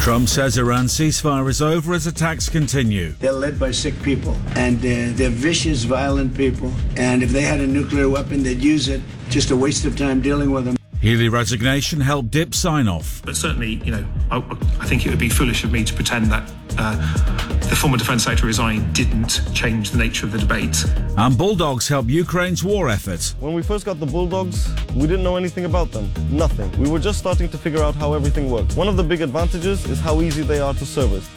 Trump says Iran's ceasefire is over as attacks continue. They're led by sick people, and they're vicious, violent people. And if they had a nuclear weapon, they'd use it. Just a waste of time dealing with them. Healy resignation helped dip sign-off. But certainly, I think it would be foolish of me to pretend that the former Defence Secretary resigning didn't change the nature of the debate. And bulldogs help Ukraine's war effort. When we first got the bulldogs, we didn't know anything about them. Nothing. We were just starting to figure out how everything works. One of the big advantages is how easy they are to service.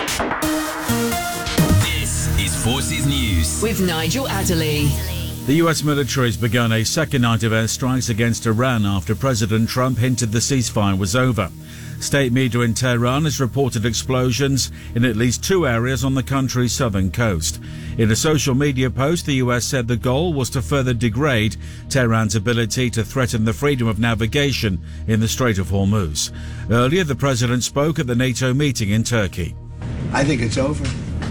This is Forces News with Nigel Adderley. The US military has begun a second night of airstrikes against Iran after President Trump hinted the ceasefire was over. State media in Tehran has reported explosions in at least 2 areas on the country's southern coast. In a social media post, the US said the goal was to further degrade Tehran's ability to threaten the freedom of navigation in the Strait of Hormuz. Earlier, the president spoke at the NATO meeting in Turkey. I think it's over.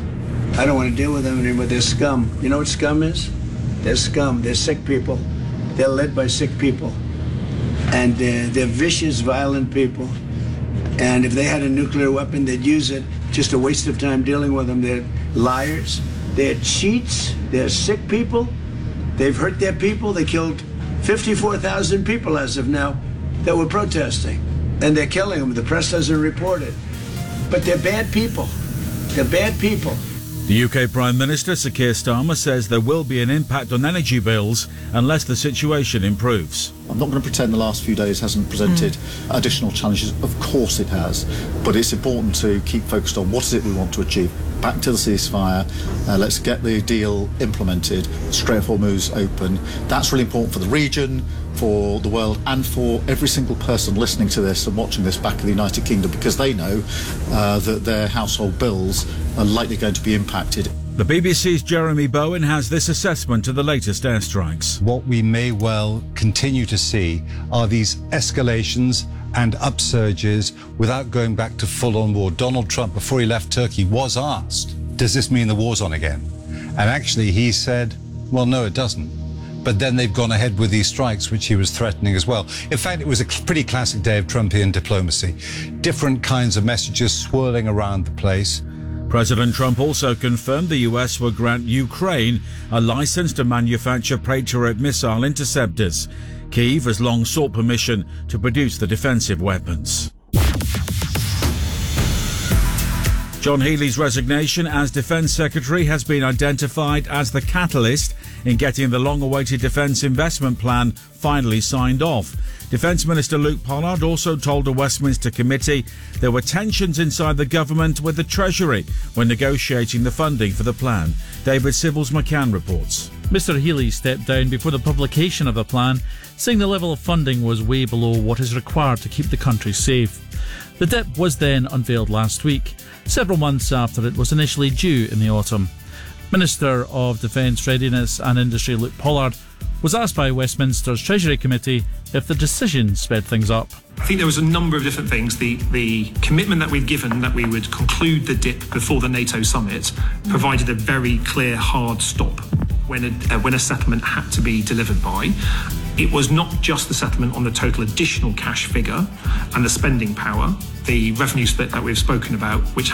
I don't want to deal with them anymore. They're scum. You know what scum is? They're scum. They're sick people. They're led by sick people. And they're vicious, violent people. And if they had a nuclear weapon, they'd use it. Just a waste of time dealing with them. They're liars. They're cheats. They're sick people. They've hurt their people. They killed 54,000 people as of now that were protesting. And they're killing them. The press doesn't report it. But they're bad people. They're bad people. The UK Prime Minister, Sir Keir Starmer, says there will be an impact on energy bills unless the situation improves. I'm not going to pretend the last few days hasn't presented additional challenges. Of course it has. But it's important to keep focused on what is it we want to achieve. Back to the ceasefire. Let's get the deal implemented. Strait of Hormuz open. That's really important for the region, for the world, and for every single person listening to this and watching this back in the United Kingdom, because they know that their household bills are likely going to be impacted. The BBC's Jeremy Bowen has this assessment of the latest airstrikes. What we may well continue to see are these escalations and upsurges without going back to full-on war. Donald Trump, before he left Turkey, was asked, does this mean the war's on again? And actually he said, well, no, it doesn't. But then they've gone ahead with these strikes, which he was threatening as well. In fact, it was a pretty classic day of Trumpian diplomacy. Different kinds of messages swirling around the place. President Trump also confirmed the US will grant Ukraine a license to manufacture Patriot missile interceptors. Kyiv has long sought permission to produce the defensive weapons. John Healey's resignation as Defence Secretary has been identified as the catalyst in getting the long-awaited Defence Investment Plan finally signed off. Defence Minister Luke Pollard also told a Westminster committee there were tensions inside the government with the Treasury when negotiating the funding for the plan. David Sybills McCann reports. Mr Healey stepped down before the publication of the plan, saying the level of funding was way below what is required to keep the country safe. The DIP was then unveiled last week, several months after it was initially due in the autumn. Minister of Defence Readiness and Industry Luke Pollard was asked by Westminster's Treasury Committee if the decision sped things up. I think there was a number of different things. The commitment that we'd given that we would conclude the DIP before the NATO summit provided a very clear hard stop when a settlement had to be delivered by. It was not just the settlement on the total additional cash figure and the spending power, the revenue split that we've spoken about, which